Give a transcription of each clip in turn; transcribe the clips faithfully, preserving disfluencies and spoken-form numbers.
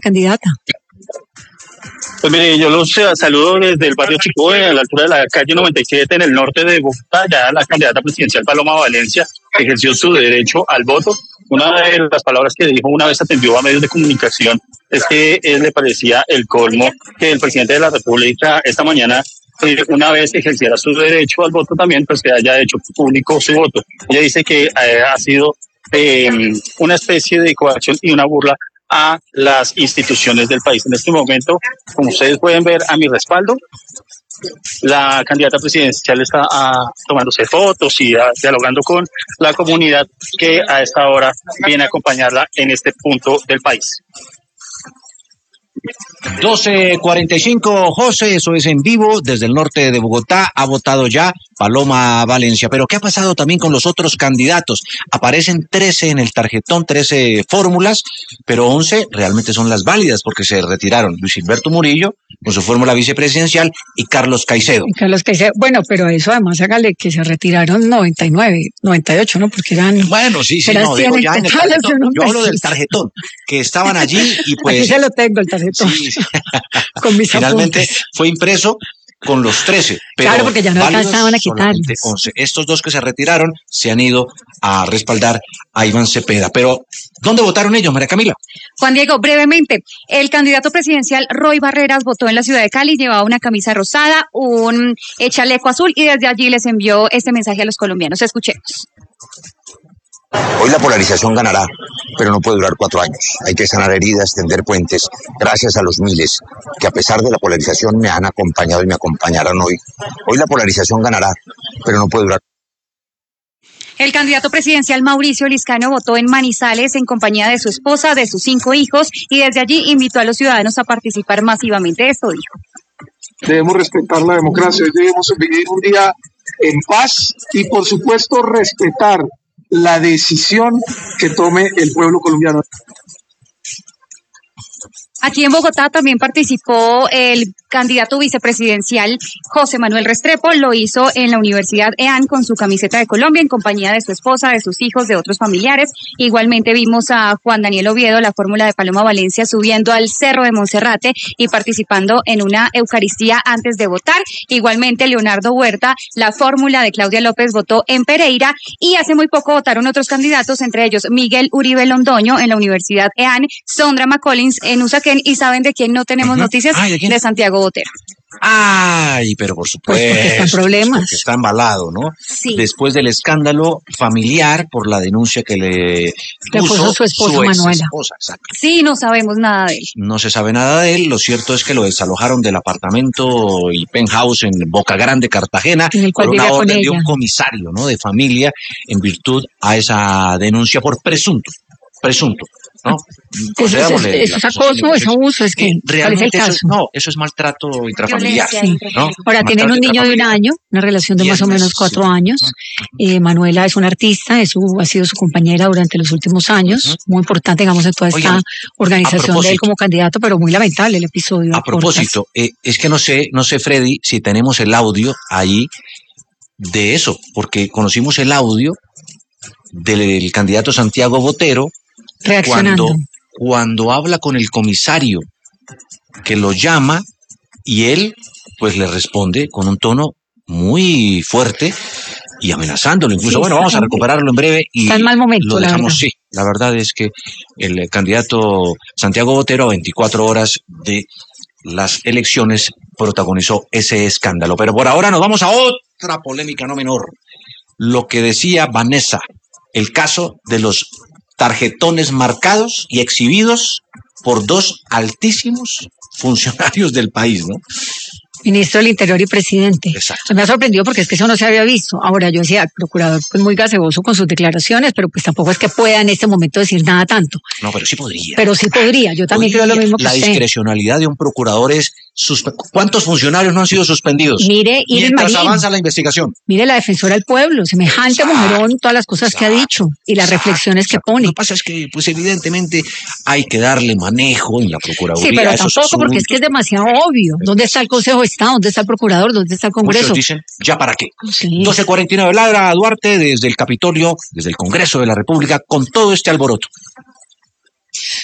candidata? Pues mire, yo los eh, saludo desde el barrio Chicoe, a la altura de la calle noventa y siete, en el norte de Bogotá. Ya la candidata presidencial Paloma Valencia ejerció su derecho al voto. Una de las palabras que dijo una vez atendió a medios de comunicación es que él le parecía el colmo que el presidente de la República esta mañana, eh, una vez ejerciera su derecho al voto también, pues que haya hecho público su voto. Ella dice que eh, ha sido eh, una especie de coacción y una burla a las instituciones del país. En este momento, como ustedes pueden ver a mi respaldo, la candidata presidencial está ah, tomándose fotos y ah, dialogando con la comunidad que a esta hora viene a acompañarla en este punto del país. doce cuarenta y cinco, José, eso es en vivo desde el norte de Bogotá. Ha votado ya Paloma Valencia. Pero ¿qué ha pasado también con los otros candidatos? Aparecen trece en el tarjetón, trece fórmulas, pero once realmente son las válidas porque se retiraron Luis Gilberto Murillo con su fórmula vicepresidencial y Carlos Caicedo. Y Carlos Caicedo, bueno, pero eso además hágale que se retiraron noventa y nueve, noventa y ocho, ¿no? Porque eran... Bueno, sí, sí, eran no, digo ya en el tarjetón. Yo hablo del meses. tarjetón, que estaban allí y pues... Aquí se lo tengo, el tarjetón. Sí, sí. Con mis Finalmente apuntes. fue impreso con los trece, pero claro, porque ya no válidos alcanzaban a solamente quitarlos. once. Estos dos que se retiraron se han ido a respaldar a Iván Cepeda. Pero, ¿dónde votaron ellos, María Camila? Juan Diego, brevemente, el candidato presidencial Roy Barreras votó en la ciudad de Cali, llevaba una camisa rosada, un eh, chaleco azul y desde allí les envió este mensaje a los colombianos. Escuchemos. Hoy la polarización ganará, pero no puede durar cuatro años. Hay que sanar heridas, tender puentes, gracias a los miles que a pesar de la polarización me han acompañado y me acompañarán hoy. Hoy la polarización ganará, pero no puede durar. El candidato presidencial Mauricio Liscano votó en Manizales en compañía de su esposa, de sus cinco hijos, y desde allí invitó a los ciudadanos a participar masivamente. Esto dijo. Debemos respetar la democracia, debemos vivir un día en paz y, por supuesto, respetar la decisión que tome el pueblo colombiano. Aquí en Bogotá también participó el candidato vicepresidencial José Manuel Restrepo, lo hizo en la Universidad E A N con su camiseta de Colombia en compañía de su esposa, de sus hijos, de otros familiares. Igualmente vimos a Juan Daniel Oviedo, la fórmula de Paloma Valencia, subiendo al Cerro de Monserrate y participando en una Eucaristía antes de votar. Igualmente Leonardo Huerta, la fórmula de Claudia López, votó en Pereira y hace muy poco votaron otros candidatos, entre ellos Miguel Uribe Londoño en la Universidad E A N, Sondra McCollins en Usaquén y ¿saben de quién no tenemos uh-huh. noticias? Ay, ¿de, de Santiago Botero. Ay, pero por supuesto. Pues porque están problemas. Porque está embalado, ¿no? Sí. Después del escándalo familiar por la denuncia que le puso su esposa su Manuela. Esposa, exacto. Sí, no sabemos nada de él. No se sabe nada de él. Lo cierto es que lo desalojaron del apartamento y penthouse en Boca Grande, Cartagena, en el cual por una con orden ella. de un comisario, ¿no? De familia, en virtud a esa denuncia por presunto, presunto. ¿No? Eso, eso, eso, eso es acoso, es abuso, es que eh, realmente el eso caso. es, no, eso es maltrato intrafamiliar. Sí. ¿No? Ahora Maltrato tienen un niño de un año, una relación de Diez más o menos meses, cuatro sí. años. Eh, Manuela es una artista, es su, ha sido su compañera durante los últimos años, uh-huh. muy importante, digamos, en toda esta Oigan, organización de él como candidato, pero muy lamentable el episodio. A propósito, eh, es que no sé, no sé, Freddy, si tenemos el audio ahí de eso, porque conocimos el audio del candidato Santiago Botero reaccionando. Cuando, cuando habla con el comisario que lo llama y él pues le responde con un tono muy fuerte y amenazándolo incluso. Sí, bueno, vamos a recuperarlo en breve y está en mal momento, lo dejamos. La verdad. Sí, la verdad es que el candidato Santiago Botero a veinticuatro horas de las elecciones protagonizó ese escándalo. Pero por ahora nos vamos a otra polémica no menor. Lo que decía Vanessa, el caso de los tarjetones marcados y exhibidos por dos altísimos funcionarios del país, ¿no? Ministro del Interior y presidente. Exacto. Me ha sorprendido porque es que eso no se había visto. Ahora yo decía, el procurador pues muy gaseoso con sus declaraciones, pero pues tampoco es que pueda en este momento decir nada tanto. No, pero sí podría. Pero sí podría, yo también podría. creo lo mismo que La usted. discrecionalidad de un procurador es... Suspe- ¿Cuántos funcionarios no han sido suspendidos? Mire, Iris mientras Marín, avanza la investigación. Mire, la defensora del pueblo, semejante exacto, mujerón, todas las cosas exacto, que ha dicho y las exacto, reflexiones exacto. que pone. Lo que pasa es que, pues evidentemente, hay que darle manejo en la Procuraduría. Sí, pero a esos tampoco, asuntos. porque es que es demasiado obvio. ¿Dónde está el Consejo de Estado? ¿Dónde está el Procurador? ¿Dónde está el Congreso? Muchos dicen, ¿ya para qué? Sí. doce cuarenta y nueve, Ladra Duarte, desde el Capitolio, desde el Congreso de la República, con todo este alboroto.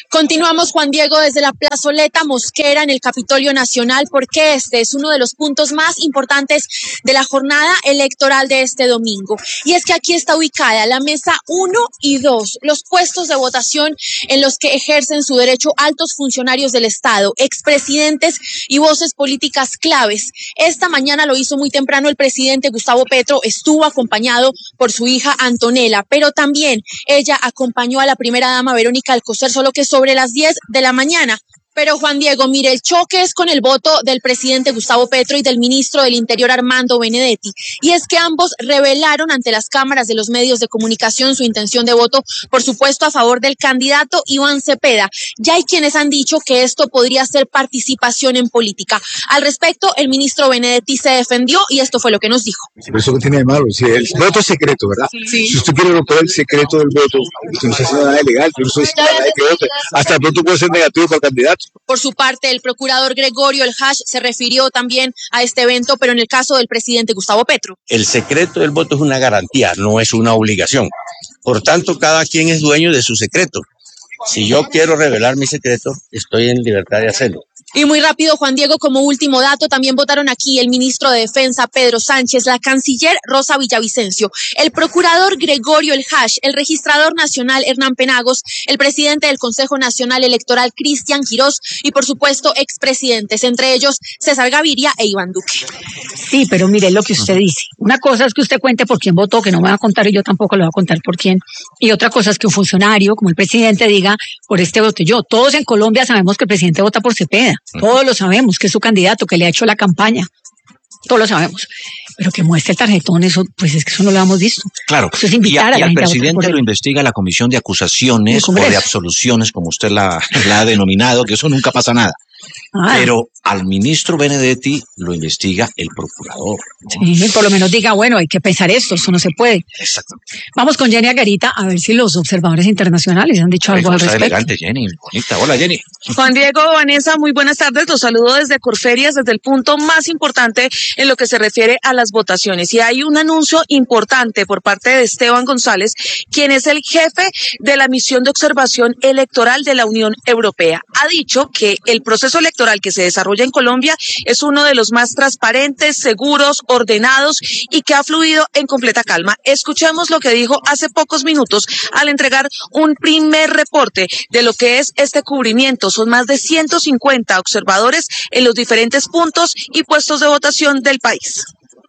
Continuamos, Juan Diego, desde la plazoleta Mosquera en el Capitolio Nacional, porque este es uno de los puntos más importantes de la jornada electoral de este domingo. Y es que aquí está ubicada la mesa uno y dos, los puestos de votación en los que ejercen su derecho altos funcionarios del Estado, expresidentes y voces políticas claves. Esta mañana lo hizo muy temprano el presidente Gustavo Petro, estuvo acompañado por su hija Antonella, pero también ella acompañó a la primera dama Verónica Alcocer, solo que sobre las diez de la mañana. Pero Juan Diego, mire, el choque es con el voto del presidente Gustavo Petro y del ministro del Interior Armando Benedetti. Y es que ambos revelaron ante las cámaras de los medios de comunicación su intención de voto, por supuesto, a favor del candidato Iván Cepeda. Ya hay quienes han dicho que esto podría ser participación en política. Al respecto, el ministro Benedetti se defendió y esto fue lo que nos dijo. Pero eso que tiene de malo, si el voto es secreto, ¿verdad? Sí. Si usted quiere romper el secreto del voto, usted no está haciendo nada ilegal, pero no está haciendo nada que vote. Hasta de pronto puede ser negativo para el candidato. Por su parte, el procurador Gregorio El Hash se refirió también a este evento, pero en el caso del presidente Gustavo Petro. El secreto del voto es una garantía, no es una obligación. Por tanto, cada quien es dueño de su secreto. Si yo quiero revelar mi secreto, estoy en libertad de hacerlo. Y muy rápido, Juan Diego, como último dato, también votaron aquí el ministro de Defensa, Pedro Sánchez, la canciller Rosa Villavicencio, el procurador Gregorio El Hash, el registrador nacional Hernán Penagos, el presidente del Consejo Nacional Electoral, Cristian Quirós, y por supuesto, expresidentes, entre ellos César Gaviria e Iván Duque. Sí, pero mire lo que usted dice. Una cosa es que usted cuente por quién votó, que no me va a contar y yo tampoco le voy a contar por quién. Y otra cosa es que un funcionario, como el presidente, diga, por este voto yo. Todos en Colombia sabemos que el presidente vota por Cepeda. Todos lo sabemos, que es su candidato, que le ha hecho la campaña. Todos lo sabemos. Pero que muestre el tarjetón, eso, pues es que eso no lo hemos visto. Claro. Eso es invitar y a, a la y al gente presidente a lo investiga la comisión de acusaciones o de absoluciones, como usted la, la ha denominado, que eso nunca pasa nada. Ah. Pero al ministro Benedetti lo investiga el procurador. Sí, por lo menos diga, bueno, hay que pensar esto, eso no se puede. Exacto. Vamos con Jenny Agarita a ver si los observadores internacionales han dicho algo al respecto. Elegante, Jenny, bonita. Hola, Jenny. Juan Diego, Vanessa, muy buenas tardes. Los saludo desde Corferias, desde el punto más importante en lo que se refiere a las votaciones. Y hay un anuncio importante por parte de Esteban González, quien es el jefe de la misión de observación electoral de la Unión Europea. Ha dicho que el proceso electoral que se desarrolla en Colombia es uno de los más transparentes, seguros, ordenados y que ha fluido en completa calma. Escuchemos lo que dijo hace pocos minutos al entregar un primer reporte de lo que es este cubrimiento. Son más de ciento cincuenta observadores en los diferentes puntos y puestos de votación del país.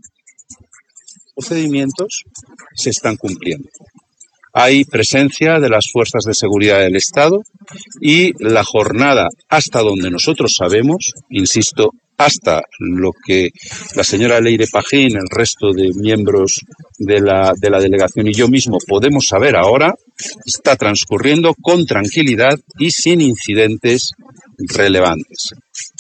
Los procedimientos se están cumpliendo. Hay presencia de las fuerzas de seguridad del Estado y la jornada, hasta donde nosotros sabemos, insisto, hasta lo que la señora Leire Pajín, el resto de miembros de la, de la delegación y yo mismo podemos saber ahora, está transcurriendo con tranquilidad y sin incidentes relevantes.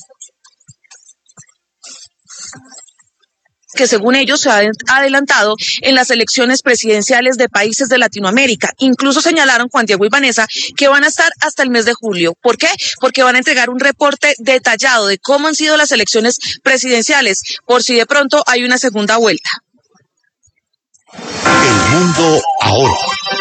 Que según ellos se ha adelantado en las elecciones presidenciales de países de Latinoamérica. Incluso señalaron, Juan Diego y Vanessa, que van a estar hasta el mes de julio. ¿Por qué? Porque van a entregar un reporte detallado de cómo han sido las elecciones presidenciales, por si de pronto hay una segunda vuelta. El mundo ahora.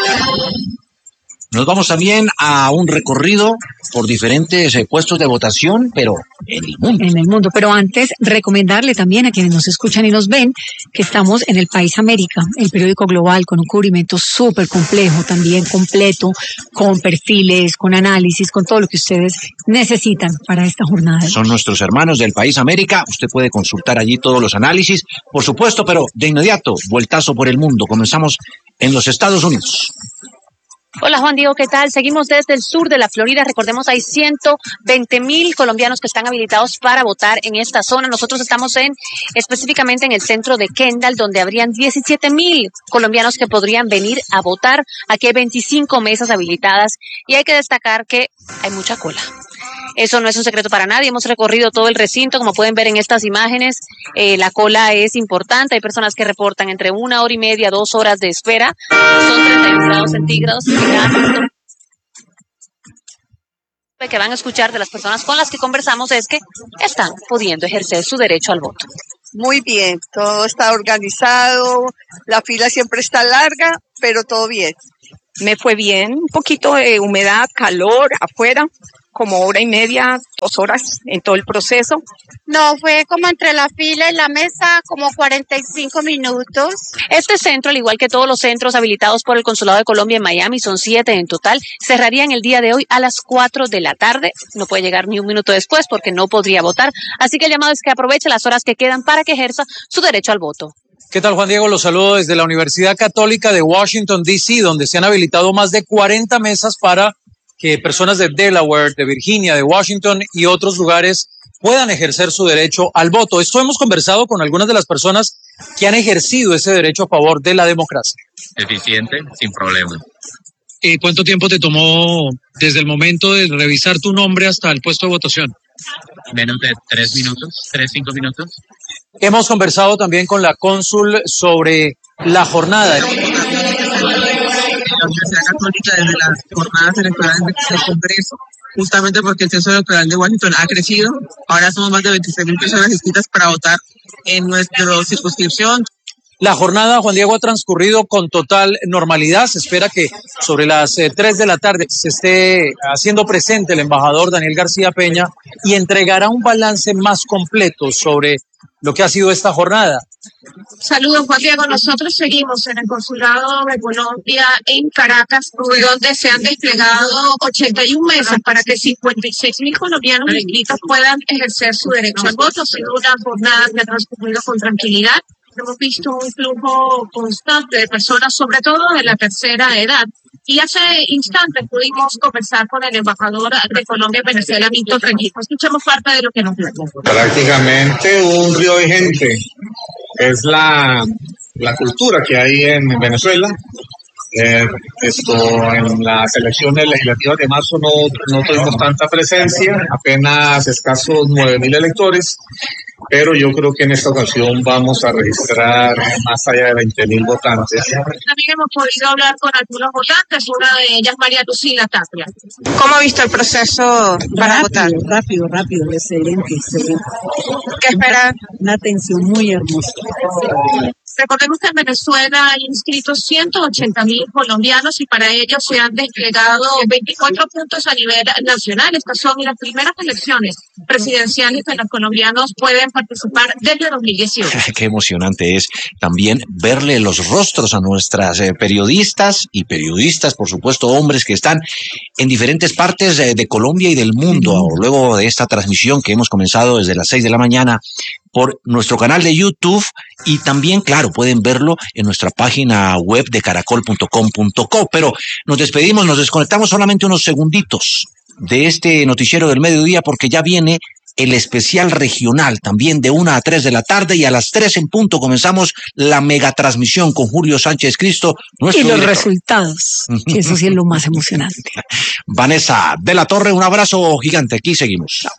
Nos vamos también a un recorrido por diferentes eh, puestos de votación, pero en el mundo. En el mundo, pero antes recomendarle también a quienes nos escuchan y nos ven que estamos en El País América, el periódico global con un cubrimiento súper complejo, también completo, con perfiles, con análisis, con todo lo que ustedes necesitan para esta jornada. Son nuestros hermanos del País América, usted puede consultar allí todos los análisis, por supuesto, pero de inmediato, vueltazo por el mundo. Comenzamos en los Estados Unidos. Hola Juan Diego, ¿qué tal? Seguimos desde el sur de la Florida. Recordemos, hay ciento veinte mil colombianos que están habilitados para votar en esta zona. Nosotros estamos en específicamente en el centro de Kendall, donde habrían diecisiete mil colombianos que podrían venir a votar. Aquí hay veinticinco mesas habilitadas y hay que destacar que hay mucha cola. Eso no es un secreto para nadie. Hemos recorrido todo el recinto, como pueden ver en estas imágenes. Eh, la cola es importante. Hay personas que reportan entre una hora y media, dos horas de espera. Son treinta y un grados centígrados. Lo que van a escuchar de las personas con las que conversamos es que están pudiendo ejercer su derecho al voto. Muy bien, todo está organizado, la fila siempre está larga, pero todo bien. Me fue bien, un poquito de humedad, calor afuera, como hora y media, dos horas en todo el proceso. No, fue como entre la fila y la mesa, como cuarenta y cinco minutos. Este centro, al igual que todos los centros habilitados por el Consulado de Colombia en Miami, son siete en total, cerrarían el día de hoy a las cuatro de la tarde. No puede llegar ni un minuto después porque no podría votar. Así que el llamado es que aproveche las horas que quedan para que ejerza su derecho al voto. ¿Qué tal, Juan Diego? Los saludo desde la Universidad Católica de Washington, D C, donde se han habilitado más de cuarenta mesas para que personas de Delaware, de Virginia, de Washington y otros lugares puedan ejercer su derecho al voto. Esto hemos conversado con algunas de las personas que han ejercido ese derecho a favor de la democracia. Eficiente, sin problema. ¿Y cuánto tiempo te tomó desde el momento de revisar tu nombre hasta el puesto de votación? Menos de tres minutos, tres, cinco minutos. Hemos conversado también con la cónsul sobre la jornada. La Universidad Católica, desde las jornadas electorales del Congreso, justamente porque el censo electoral de Washington ha crecido. Ahora somos más de veintiséis mil personas inscritas para votar en nuestra circunscripción. La jornada, Juan Diego, ha transcurrido con total normalidad. Se espera que sobre las eh, tres de la tarde se esté haciendo presente el embajador Daniel García Peña y entregará un balance más completo sobre lo que ha sido esta jornada. Saludos, Juan Diego. Nosotros seguimos en el Consulado de Colombia en Caracas, donde se han desplegado ochenta y una mesas para que cincuenta y seis mil colombianos inscritos puedan ejercer su derecho al voto. Ha sido una jornada que ha transcurrido con tranquilidad. Hemos visto un flujo constante de personas, sobre todo de la tercera edad. Y hace instantes pudimos conversar con el embajador de Colombia en Venezuela, Víctor Rengifo. Escuchemos parte de lo que nos dijo. Prácticamente un río de gente. Es la, la cultura que hay en Venezuela. Eh, esto en las elecciones legislativas de marzo no, no tuvimos tanta presencia, apenas escasos nueve mil electores, pero yo creo que en esta ocasión vamos a registrar más allá de veinte mil votantes. También hemos podido hablar con algunos votantes, una de ellas María Lucila Tapia. ¿Cómo ha visto el proceso para rápido, votar? Rápido, rápido, excelente, excelente. ¿Qué espera? Una atención muy hermosa. Recordemos que en Venezuela hay inscritos ciento ochenta mil colombianos y para ello se han desplegado veinticuatro puntos a nivel nacional. Estas son las primeras elecciones presidenciales que los colombianos pueden participar desde dos mil dieciocho. Qué emocionante es también verle los rostros a nuestras eh, periodistas y periodistas, por supuesto, hombres que están en diferentes partes eh, de Colombia y del mundo. Uh-huh. Luego de esta transmisión que hemos comenzado desde las seis de la mañana por nuestro canal de YouTube y también, claro, pueden verlo en nuestra página web de caracol punto com punto co. Pero nos despedimos, nos desconectamos solamente unos segunditos de este noticiero del mediodía porque ya viene el especial regional, también de una a tres de la tarde, y a las tres en punto comenzamos la megatransmisión con Julio Sánchez Cristo. Nuestro y los director. Resultados, que eso sí es lo más emocionante. Vanessa de la Torre, un abrazo gigante, aquí seguimos. Chao.